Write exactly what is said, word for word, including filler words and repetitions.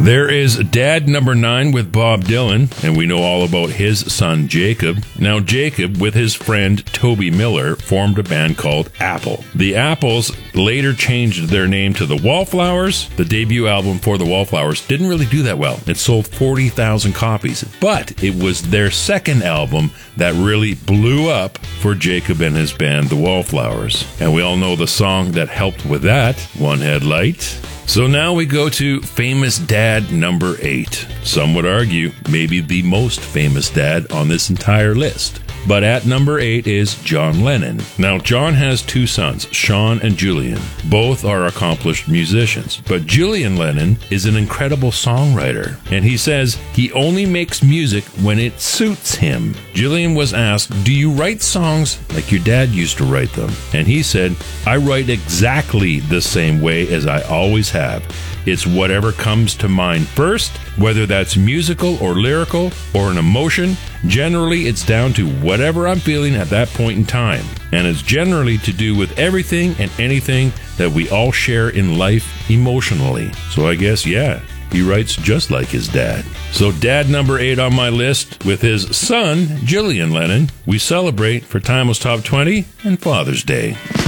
There is Dad number nine with Bob Dylan, and we know all about his son Jacob. Now Jacob, with his friend Toby Miller, formed a band called Apple. The Apples later changed their name to the Wallflowers. The debut album for the Wallflowers didn't really do that well. It sold forty thousand copies, but it was their second album that really blew up for Jacob and his band, the Wallflowers. And we all know the song that helped with that, One Headlight. So now we go to famous dad number eight. Some would argue maybe the most famous dad on this entire list. But at number eight is John Lennon. Now, John has two sons, Sean and Julian. Both are accomplished musicians. But Julian Lennon is an incredible songwriter. And he says he only makes music when it suits him. Julian was asked, do you write songs like your dad used to write them? And he said, I write exactly the same way as I always have. It's whatever comes to mind first, whether that's musical or lyrical or an emotion. Generally, it's down to whatever I'm feeling at that point in time. And it's generally to do with everything and anything that we all share in life emotionally. So I guess, yeah, he writes just like his dad. So dad number eight on my list with his son, Julian Lennon, we celebrate for Timeless Top twenty and Father's Day.